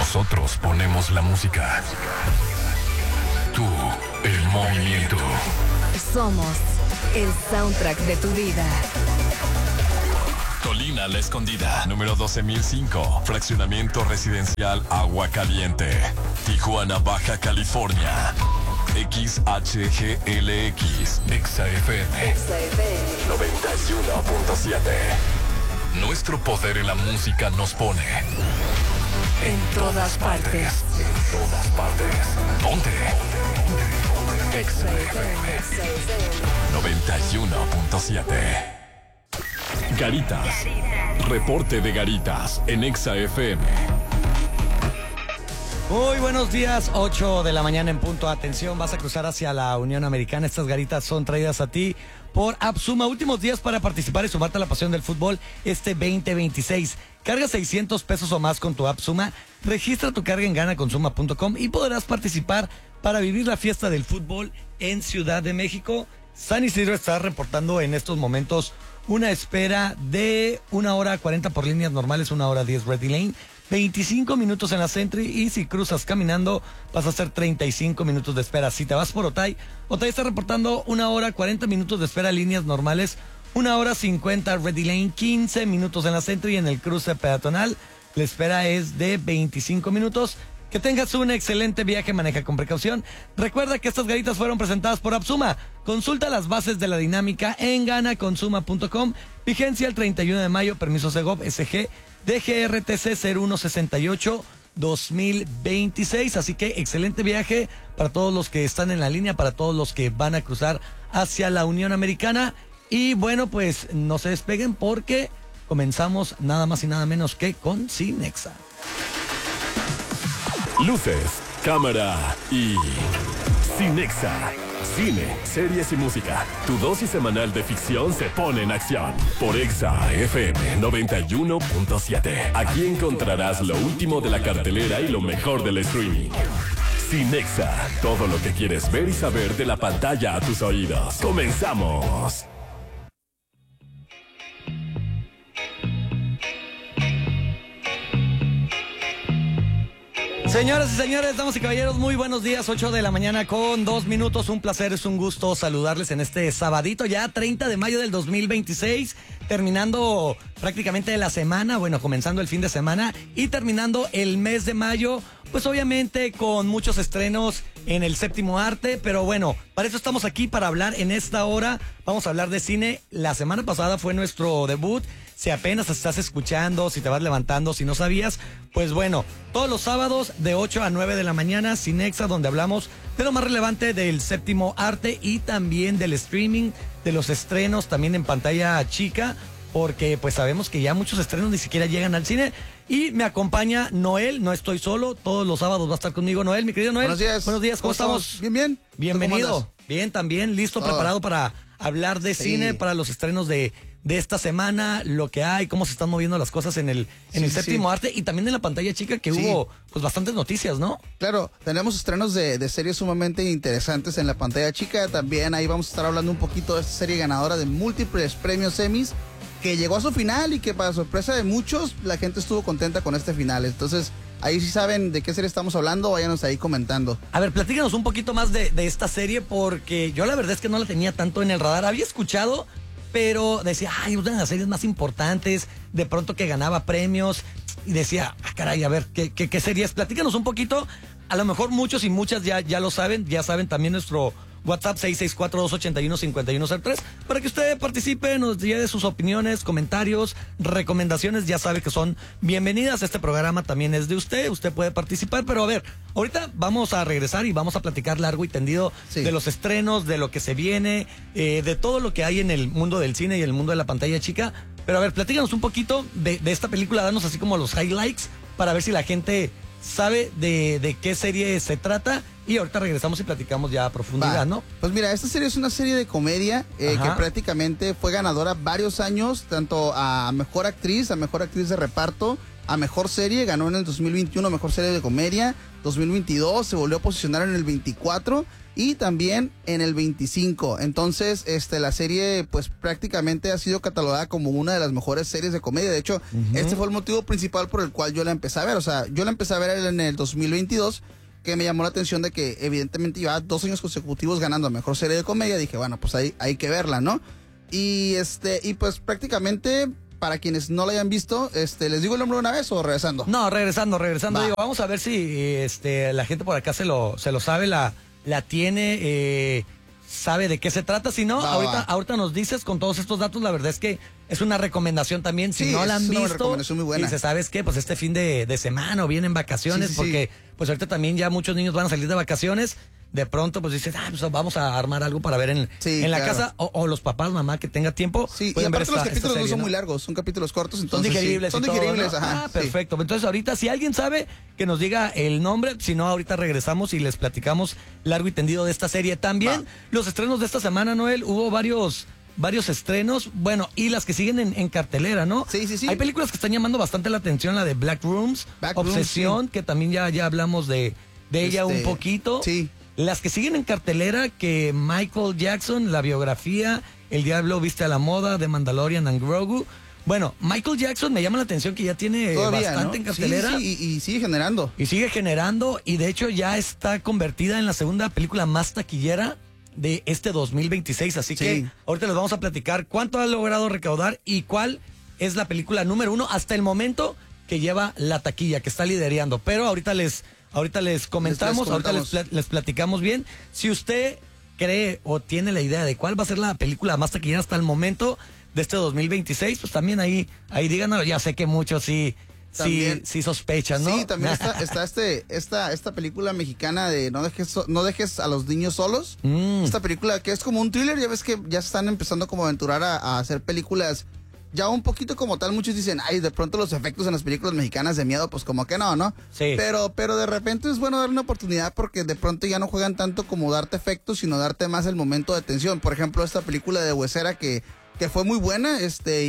Nosotros ponemos la música. Tú, el movimiento. Somos el soundtrack de tu vida. Colina La Escondida, número 12005. Fraccionamiento residencial Agua Caliente. Tijuana, Baja California. XHGLX. XFM 91.7. Nuestro poder en la música nos pone En todas partes. En todas partes. Ponte. XFM 91.7. Garitas. Reporte de Garitas en Exa FM. Muy buenos días, 8 de la mañana en punto. Atención, vas a cruzar hacia la Unión Americana. Estas garitas son traídas a ti por Absuma. Últimos días para participar y sumarte a la pasión del fútbol este 2026. Carga 600 pesos o más con tu Absuma. Registra tu carga en ganaconsuma.com y podrás participar para vivir la fiesta del fútbol en Ciudad de México. San Isidro está reportando en estos momentos una espera de 1 hora 40 por líneas normales, 1 hora 10 Ready Lane, 25 minutos en la Sentry, y si cruzas caminando vas a hacer 35 minutos de espera. Si te vas por Otay está reportando 1 hora 40 minutos de espera, líneas normales, 1 hora 50 Ready Lane, 15 minutos en la Sentry, y en el cruce peatonal la espera es de 25 minutos. Que tengas un excelente viaje, maneja con precaución. Recuerda que estas garitas fueron presentadas por Absuma. Consulta las bases de la dinámica en ganaconsuma.com. Vigencia el 31 de mayo. Permiso Segov SG DGRTC 0168 2026. Así que excelente viaje para todos los que están en la línea, para todos los que van a cruzar hacia la Unión Americana. Y bueno, pues no se despeguen porque comenzamos nada más y nada menos que con Cinexa. Luces, cámara y Cinexa. Cine, series y música. Tu dosis semanal de ficción se pone en acción. Por Exa FM 91.7. Aquí encontrarás lo último de la cartelera y lo mejor del streaming. Cinexa. Todo lo que quieres ver y saber de la pantalla a tus oídos. ¡Comenzamos! Señoras y señores, damas y caballeros, muy buenos días, 8 de la mañana con 2 minutos. Un placer, es un gusto saludarles en este sabadito, ya 30 de mayo del 2026, terminando prácticamente la semana, bueno, comenzando el fin de semana y terminando el mes de mayo, pues obviamente con muchos estrenos en el séptimo arte, pero bueno, para eso estamos aquí, para hablar en esta hora. Vamos a hablar de cine. La semana pasada fue nuestro debut. Si apenas estás escuchando, si te vas levantando, si no sabías, pues bueno, todos los sábados de 8 a 9 de la mañana, Cinexa, donde hablamos de lo más relevante del séptimo arte y también del streaming, de los estrenos también en pantalla chica, porque pues sabemos que ya muchos estrenos ni siquiera llegan al cine. Y me acompaña Noel, no estoy solo, todos los sábados va a estar conmigo Noel, mi querido Noel. Buenos días. Buenos días, ¿cómo estamos? Bien, bien. Bienvenido. Bien, también, listo, preparado para hablar de cine, para los estrenos de esta semana, lo que hay, cómo se están moviendo las cosas en el séptimo arte y también en la pantalla chica, que hubo pues bastantes noticias, ¿no? Claro, tenemos estrenos de series sumamente interesantes en la pantalla chica. También ahí vamos a estar hablando un poquito de esta serie ganadora de múltiples premios Emmys, que llegó a su final y que para sorpresa de muchos la gente estuvo contenta con este final. Entonces ahí sí saben de qué serie estamos hablando, váyanos ahí comentando. A ver, platícanos un poquito más de esta serie, porque yo la verdad es que no la tenía tanto en el radar. Había escuchado, pero decía, ay, una de las series más importantes, de pronto que ganaba premios, y decía, caray, a ver, ¿qué series? Platícanos un poquito, a lo mejor muchos y muchas ya lo saben, ya saben también nuestro WhatsApp 664-281-5103, para que usted participe, nos lleve sus opiniones, comentarios, recomendaciones, ya sabe que son bienvenidas. Este programa también es de usted puede participar, pero a ver, ahorita vamos a regresar y vamos a platicar largo y tendido de los estrenos, de lo que se viene, de todo lo que hay en el mundo del cine y el mundo de la pantalla chica. Pero a ver, platícanos un poquito de esta película, danos así como los highlights, para ver si la gente sabe de qué serie se trata, y ahorita regresamos y platicamos ya a profundidad, ¿no? Pues mira, esta serie es una serie de comedia que prácticamente fue ganadora varios años, tanto a mejor actriz de reparto, a Mejor Serie, ganó en el 2021 Mejor Serie de Comedia, 2022 se volvió a posicionar en el 24 y también en el 25. Entonces, la serie pues prácticamente ha sido catalogada como una de las mejores series de comedia. De hecho, este fue el motivo principal por el cual yo la empecé a ver. O sea, yo la empecé a ver en el 2022, que me llamó la atención de que evidentemente llevaba 2 años consecutivos ganando a Mejor Serie de Comedia. Dije, bueno, pues hay que verla, ¿no? Y pues prácticamente, para quienes no la hayan visto, ¿les digo el nombre una vez o regresando? No, regresando. Digo, vamos a ver si la gente por acá se lo sabe, la tiene, sabe de qué se trata. Si no, ahorita nos dices con todos estos datos. La verdad es que es una recomendación también. Si no la han visto, recomendación muy buena. Dice, ¿sabes qué? Pues este fin de semana o vienen vacaciones, porque pues ahorita también ya muchos niños van a salir de vacaciones. De pronto, pues dices, pues vamos a armar algo para ver en la casa, o los papás, mamá, que tenga tiempo. Sí, y aparte los capítulos no son muy largos, son capítulos cortos, entonces son digeribles. Son digeribles, todo, ¿no? ajá. Perfecto. Entonces ahorita, si alguien sabe, que nos diga el nombre, si no, ahorita regresamos y les platicamos largo y tendido de esta serie. También los estrenos de esta semana, Noel, hubo varios estrenos, bueno, y las que siguen en cartelera, ¿no? Sí. Hay películas que están llamando bastante la atención, la de Black Rooms, Obsesión, que también ya hablamos de ella un poquito. Sí. Las que siguen en cartelera, que Michael Jackson, la biografía, El Diablo Viste a la Moda, de Mandalorian and Grogu. Bueno, Michael Jackson me llama la atención que ya tiene bastante, ¿no?, en cartelera. Sí, y sigue generando. Y sigue generando, y de hecho ya está convertida en la segunda película más taquillera de este 2026. Así que ahorita les vamos a platicar cuánto ha logrado recaudar y cuál es la película número 1 hasta el momento que lleva la taquilla, que está liderando. Pero ahorita les comentamos, ahorita les platicamos bien. Si usted cree o tiene la idea de cuál va a ser la película más taquillera hasta el momento de este 2026, pues también ahí díganos. Ya sé que muchos sí sospechan, ¿no? Sí, también está esta película mexicana de No dejes a los niños solos. Esta película que es como un thriller. Ya ves que ya se están empezando como a aventurar a hacer películas ya un poquito como tal. Muchos dicen, de pronto los efectos en las películas mexicanas de miedo, pues como que no. Sí. Pero de repente es bueno darle una oportunidad, porque de pronto ya no juegan tanto como darte efectos, sino darte más el momento de tensión. Por ejemplo, esta película de Huesera que fue muy buena,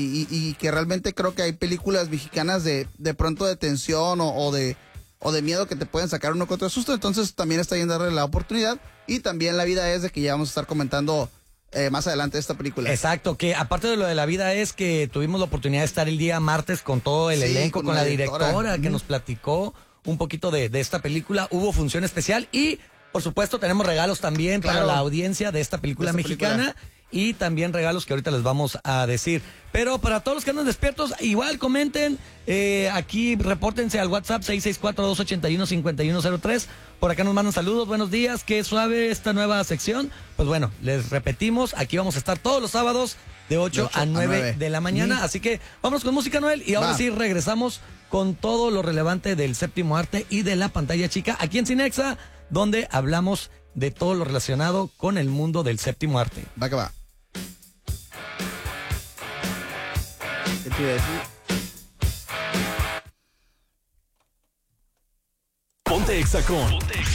y que realmente creo que hay películas mexicanas de pronto de tensión o de miedo que te pueden sacar uno que otro susto. Entonces también está bien darle la oportunidad. Y también La Vida Es, de que ya vamos a estar comentando más adelante esta película. Exacto, que aparte de lo de La Vida Es, que tuvimos la oportunidad de estar el día martes con todo el elenco, con la directora que nos platicó un poquito de esta película. Hubo función especial y, por supuesto, tenemos regalos también para la audiencia de esta película mexicana. Y también regalos que ahorita les vamos a decir. Pero para todos los que andan despiertos, igual comenten, aquí repórtense al WhatsApp 664-281-5103. Por acá nos mandan saludos, buenos días, qué suave esta nueva sección. Pues bueno, les repetimos, aquí vamos a estar todos los sábados de 8 a 9 de la mañana. Así que vámonos con música, Noel, y ahora sí regresamos con todo lo relevante del séptimo arte y de la pantalla chica aquí en Cinexa, donde hablamos de todo lo relacionado con el mundo del séptimo arte. Va que va. ¿Qué te iba a decir? Ponte Exa con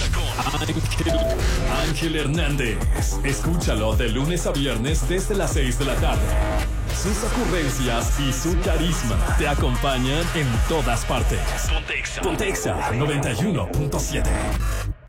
Ángel Hernández. Escúchalo de lunes a viernes desde las 6 de la tarde. Sus ocurrencias y su carisma te acompañan en todas partes. Ponte Exa 91.7.